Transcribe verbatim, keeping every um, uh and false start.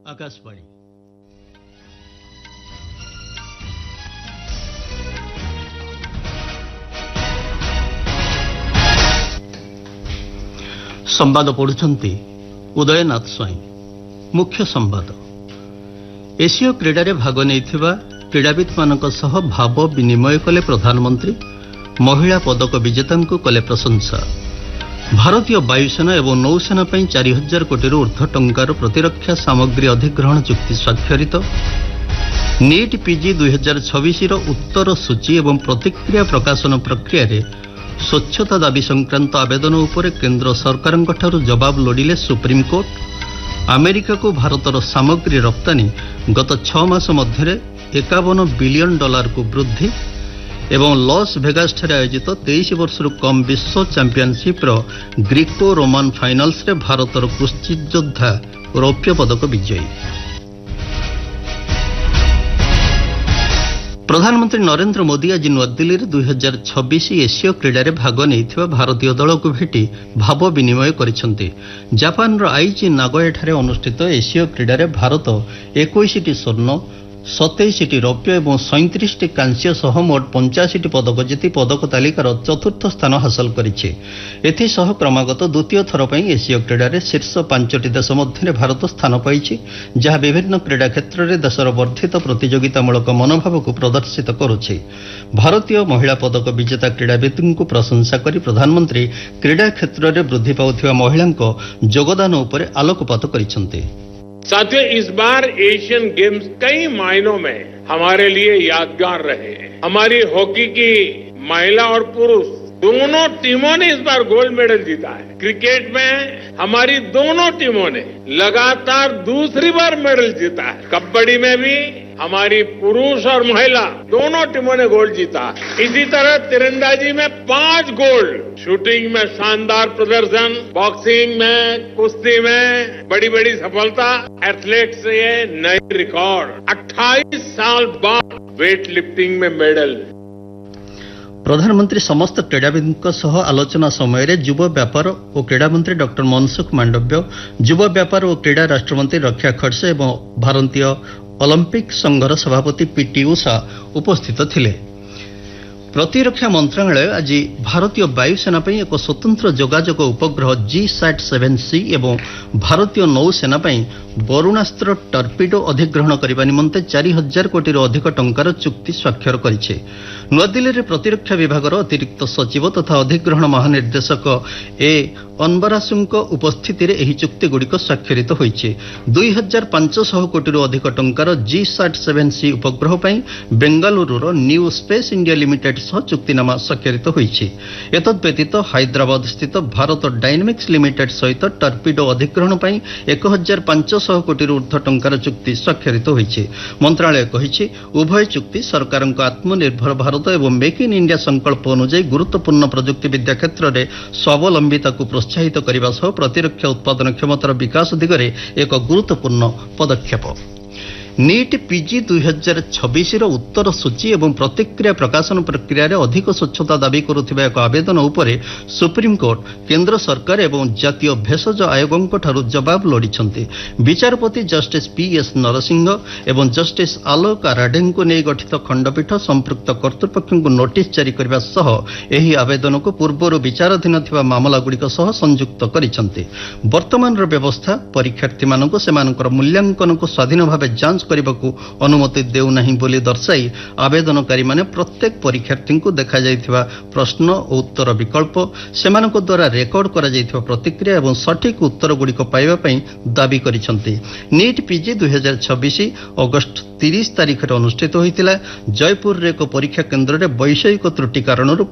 आकाशवाणी संवाद पढ़ुंट उदयनाथ स्वाई। मुख्य संवाद एशिया क्रीडा रे भाग नहीं क्रीड़ाविद मान भाव विनिमय कले प्रधानमंत्री। महिला पदक विजेता कले प्रशंसा। भारतीय वायुसेना एवं नौसेना चार हजार कोटी ऊर्ध्व टंकार प्रतिरक्षा सामग्री अधिग्रहण चुक्ति स्वाक्षरित। नीट पीजी दुई हजार छब्बीस उत्तर सूची एवं प्रतिक्रिया प्रकाशन प्रक्रिया रे स्वच्छता दाबी संक्रांत आवेदन उपर केंद्र सरकार जवाब लोड़िले सुप्रीमकोर्ट। अमेरिका को भारतर सामग्री रप्तानी गत छह मास मध्य एकावन बिलियन डॉलर को वृद्धि। एवं लॉस भेगास ठारे आयोजित तेईस वर्ष कम विश्व चैंपियनशिप ग्रीको रोमान फाइनाल्स रे भारतर कुस्ती योद्धा रौप्य पदक विजयी। प्रधानमंत्री नरेंद्र मोदी आज नुआदिल्ली में दुई हजार छब्बीस एशिया क्रीडा रे भाग नहीं भारतीय दल को भेटी भाव विनिमय करिसेंति। जापान रो आईची नागोया ठारे अनुष्ठित एशिया क्रीडा रे भारत इक्कीस टी स्वर्ण सतैश टी रौप्य और सैंतीस टी कांस्य सह मोट पंचाशी टी पदक जीति पदक तालिकार चतुर्थ स्थान हासिल करिछि। एथिसह क्रमागत द्वितीय थर पर एशिया क्रीडा रे शीर्ष पांचटी देश मध्य भारत स्थान पाइछि, जहाँ विभिन्न क्रीडा क्षेत्र में देशर वर्धित प्रतियोगितामूलक मनोभाव को प्रदर्शित करुछि। भारतीय महिला पदक विजेता क्रीड़ाविद को प्रशंसा करी प्रधानमंत्री क्रीडा क्षेत्र में वृद्धि पाउथिबा महिलांको योगदान उपर आलोकपात करिसेंति। साथियों, इस बार एशियन गेम्स कई मायनों में हमारे लिए यादगार रहे। हमारी हॉकी की महिला और पुरुष दोनों टीमों ने इस बार गोल्ड मेडल जीता है। क्रिकेट में हमारी दोनों टीमों ने लगातार दूसरी बार मेडल जीता है। कबड्डी में भी हमारी पुरुष और महिला दोनों टीमों ने गोल्ड जीता। इसी तरह तीरंदाजी में पांच गोल्ड, शूटिंग में शानदार प्रदर्शन, बॉक्सिंग में, कुश्ती में बड़ी बड़ी सफलता। एथलेट्स से नए रिकॉर्ड। अट्ठाईस साल बाद वेट लिफ्टिंग में मेडल। प्रधानमंत्री समस्त क्रीड़ाविद आलोचना समय युव व्यापार और क्रीड़ा मंत्री डॉक्टर मनसुख मांडव्य, युव व्यापार और क्रीड़ा राष्ट्रमंत्री रक्षा खड़से एवं भारतीय ओलंपिक संघर सभापति पीटी उषा उपस्थित थिले। प्रतिरक्षा मंत्रालय आज भारतीय वायुसेना एक स्वतंत्र जोगाजोग उपग्रह जी सैट सेवन सी एवं भारतीय नौसेना वरुणास्त्र टर्पिडो अधिग्रहण करने निमंते चार हजार कोटी अधिक टंकार चुक्ति स्वाक्षर करिছে। नुआदिल्ली में प्रतिरक्षा विभाग अतिरिक्त सचिव तथा अधिग्रहण महानिर्देशक ए अनबरासुंक उपस्थिति रे एही चुक्ति गुड़िक स्वाक्षरित होइছে। दुई हजार पांचश कोटी अधिक टंकार जी सैट सेवन सी उपग्रह बेंगालुरुर न्यू स्पेस इंडिया लिमिटेड सह चुक्तिनामा स्वाक्षरित होइছে। एतद व्यतीत हैदराबाद स्थित भारत डायनामिक्स लिमिटेड सहित टर्पिडो अधिग्रहण एक हजार पांचश कोटी ऊर्ध्व टंकार चुक्ति स्वाक्षरित होइছে। मंत्रालय कहिছে उभय चुक्ति सरकार आत्मनिर्भर भारत एवं मेक इन इंडिया संकल्प अनुଯାयी गुरुत्वपूर्ण प्रजुक्ति विद्या क्षेत्र में स्वावलंबिता को प्रोत्साहित करने सह प्रतिरक्षा उत्पादन क्षमतार विकास दिगरे एक गुरुत्वपूर्ण पदक्षेप। नीट पीजी दुई हजार छब्बीस उत्तर सूची एवं प्रतिक्रिया प्रकाशन प्रक्रिया रे अधिक स्वच्छता दाबी करुथिबा एक आवेदन उपरे सुप्रीमकोर्ट केंद्र सरकार एवं जातीय भेषज आयोगों ठारू जवाब लोड़िछन्ति। विचारपति जस्टिस पी एस नरसिंह एवं जस्टिस आलोक आराडे को नहीं गठित खंडपीठ संपृक्त कर्तृपक्ष को नोटिस जारी करने सह एही आवेदन को पूर्व विचाराधीन थिबा मामला गुड़िक सह संयुक्त करिछन्ति। वर्तमान व्यवस्था परीक्षार्थी मानक सेमानकर मूल्यांकन को स्वाधीन भाव जांच करने अनुमति देउना बोली दर्शाई आवेदनकारी माने प्रत्येक परीक्षार्थी को देखा जाइथिबा प्रश्न और उत्तर विकल्प सेमानक द्वारा रेकर्ड करा जाइथिबा प्रतिक्रिया एवं सठिक उत्तर गुड़िक पाइबा पई दाबी करिसंती। नीट पीजी दुई हजार छब्बीस अगस्त तीस तारीख अनुष्ठित होइतिला। जयपुर रे एक परीक्षा केंद्र रे वैषयिक त्रुटि कारण